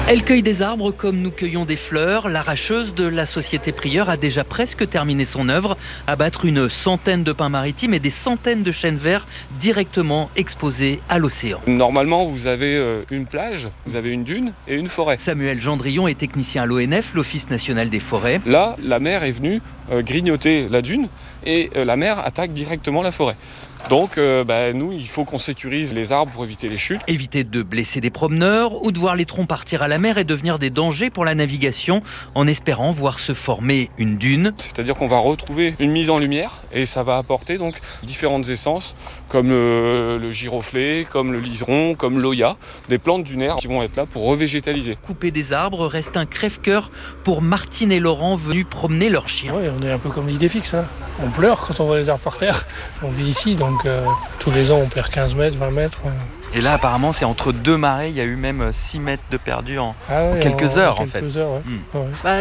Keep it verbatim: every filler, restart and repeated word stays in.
Elle cueille des arbres comme nous cueillons des fleurs. L'arracheuse de la Société Prieur a déjà presque terminé son œuvre, abattre une centaine de pins maritimes et des centaines de chênes verts directement exposés à l'océan. Normalement, vous avez une plage, vous avez une dune et une forêt. Samuel Gendrillon est technicien à l'O N F, l'Office national des forêts. Là, la mer est venue grignoter la dune et la mer attaque directement la forêt. Donc euh, bah, nous, il faut qu'on sécurise les arbres pour éviter les chutes. Éviter de blesser des promeneurs ou de voir les troncs partir à la mer et devenir des dangers pour la navigation, en espérant voir se former une dune. C'est-à-dire qu'on va retrouver une mise en lumière et ça va apporter donc différentes essences comme le, le giroflée, comme le liseron, comme l'oya, des plantes dunaires qui vont être là pour revégétaliser. Couper des arbres reste un crève-cœur pour Martine et Laurent venus promener leurs chiens. Oui, on est un peu comme l'idée fixe. Hein. On pleure quand on voit les arbres par terre. On vit ici, donc euh, tous les ans on perd quinze mètres, vingt mètres. Euh. Et là apparemment c'est entre deux marées, il y a eu même six mètres de perdu en, ah ouais, en quelques en, heures en en fait. Quelques heures, ouais. Mmh. Ouais. Bah,